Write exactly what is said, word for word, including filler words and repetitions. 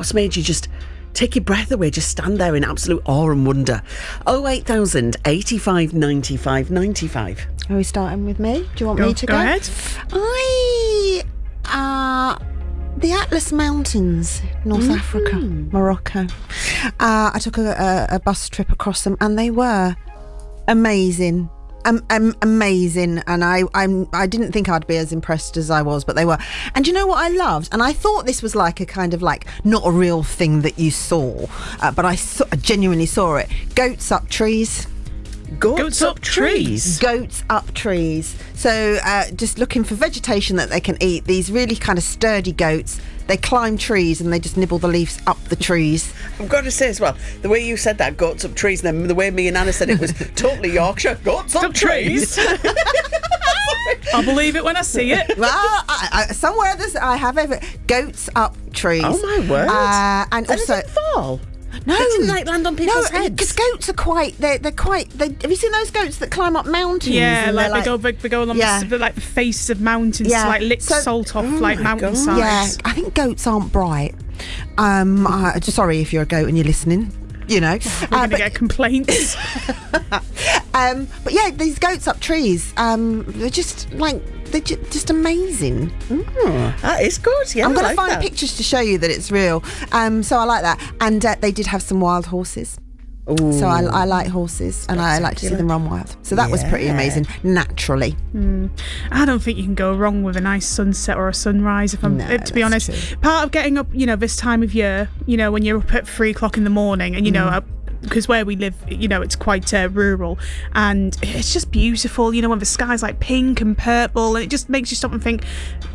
What's made you just take your breath away, just stand there in absolute awe and wonder? oh eight thousand, eighty-five, ninety-five, ninety-five. Are we starting with me? Do you want Go, me to go? go ahead. I, uh, the Atlas Mountains, North Mm. Africa, Morocco. Uh, I took a, a, a bus trip across them, and they were amazing. Um, um, amazing, and I I'm, I didn't think I'd be as impressed as I was, but they were. And you know what I loved? And I thought this was like a kind of like not a real thing that you saw, uh, but I, saw, I genuinely saw it. Goats up trees. Goats, Goats up up trees. Goats up trees. So uh, just looking for vegetation that they can eat. These really kind of sturdy goats. They climb trees and they just nibble the leaves up the trees. I've got to say as well, the way you said that, goats up trees, and then the way me and Anna said it was totally Yorkshire. Goats up Up trees. I'll believe it when I see it. Well, I, I, somewhere this I have ever goats up trees. Oh my word. Uh, and They also didn't fall. no, They didn't like land on people's no, heads. because goats are quite. They're they're quite. They, have you seen those goats that climb up mountains? Yeah, and like, they're they go they go along Yeah. the, like the face of mountains Yeah. to like lick So- salt off Oh like my God. mountainsides. Yeah, I think goats aren't bright. Um, uh, just sorry if you're a goat and you're listening. You know, We're Uh, gonna but, get complaints. um, but yeah, these goats up trees. Um, they're just like they're ju- just amazing. Oh, that is good. Yeah, I'm I going like to find that. pictures to show you that it's real. Um, so I like that, and uh, they did have some wild horses. Ooh. So I, I like horses, and I like to see them run wild. So that was pretty Yeah. amazing, naturally. I don't think you can go wrong with a nice sunset or a sunrise. If I'm, No, uh, to be that's honest, true. part of getting up, you know, this time of year, you know, when you're up at three o'clock in the morning, and you know. Uh, because where we live, you know, it's quite uh, rural, and it's just beautiful, you know, when the sky's like pink and purple, and it just makes you stop and think,